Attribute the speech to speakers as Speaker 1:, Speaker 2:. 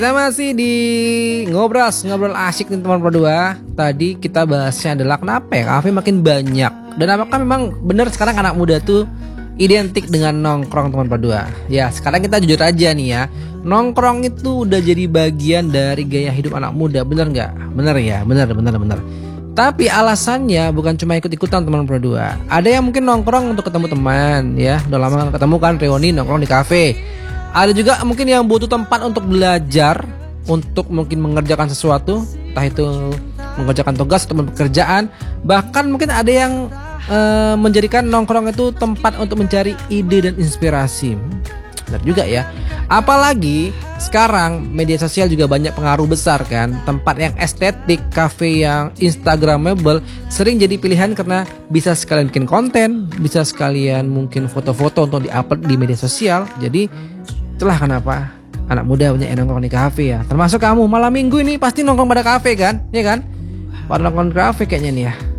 Speaker 1: Kita masih di ngobrol asik nih teman berdua. Tadi kita bahasnya adalah kenapa ya kafe makin banyak, dan apakah memang benar sekarang anak muda tuh identik dengan nongkrong teman berdua. Ya sekarang kita jujur aja nih ya, nongkrong itu udah jadi bagian dari gaya hidup anak muda, bener nggak? Bener ya, bener. Tapi alasannya bukan cuma ikut-ikutan teman berdua. Ada yang mungkin nongkrong untuk ketemu teman, ya udah lama gak ketemu kan, reuni nongkrong di kafe. Ada juga mungkin yang butuh tempat untuk belajar, untuk mungkin mengerjakan sesuatu, entah itu mengerjakan tugas atau pekerjaan. Bahkan mungkin ada yang menjadikan nongkrong itu tempat untuk mencari ide dan inspirasi. Benar juga ya. Apalagi sekarang media sosial juga banyak pengaruh besar kan. Tempat yang estetik, kafe yang instagramable sering jadi pilihan karena bisa sekalian bikin konten, bisa sekalian mungkin foto-foto untuk diupload di media sosial. Jadi itulah kenapa anak muda banyak yang nongkrong di kafe ya. Termasuk kamu, malam minggu ini pasti nongkrong pada kafe kan? Ya kan? Pada nongkrong di kafe kayaknya nih ya.